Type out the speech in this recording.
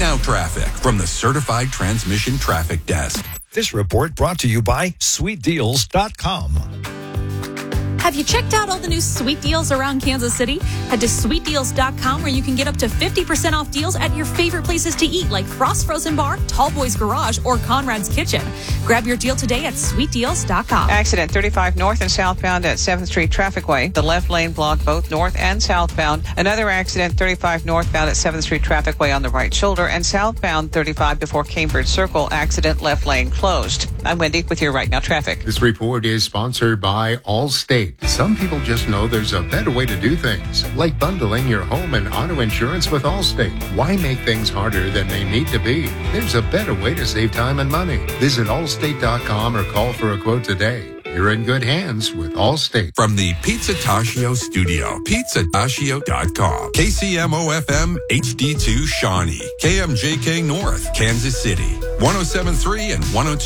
Now traffic from the Certified Transmission Traffic Desk. This report brought to you by SweetDeals.com. Have you checked out all the new sweet deals around Kansas City? Head to SweetDeals.com where you can get up to 50% off deals at your favorite places to eat like Frost Frozen Bar, Tall Boys Garage, or Conrad's Kitchen. Grab your deal today at SweetDeals.com. Accident 35 north and southbound at 7th Street Trafficway. The left lane blocked both north and southbound. Another accident 35 northbound at 7th Street Trafficway on the right shoulder and southbound 35 before Cambridge Circle. Accident left lane closed. I'm Wendy with your Right Now traffic. This report is sponsored by Allstate. Some people just know there's a better way to do things, like bundling your home and auto insurance with Allstate. Why make things harder than they need to be? There's a better way to save time and money. Visit Allstate.com or call for a quote today. You're in good hands with Allstate. From the Pizzataccio studio, pizzataccio.com. KCMO-FM HD2 Shawnee, KMJK North, Kansas City, 107.3 and 102.